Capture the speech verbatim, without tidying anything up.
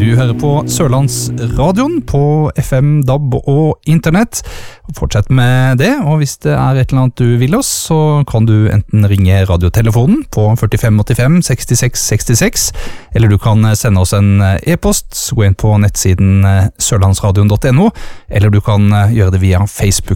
Du hører på Sørlandsradioen på F M, D A B og internett. Fortsett med det, og hvis det er et eller annet du vil oss, så kan du enten ringe radiotelefonen på førtifem åttifem sekstiseks sekstiseks, eller du kan sende oss en e-post, gå inn på nettsiden sørlandsradion punktum no, eller du kan gjøre det via Facebook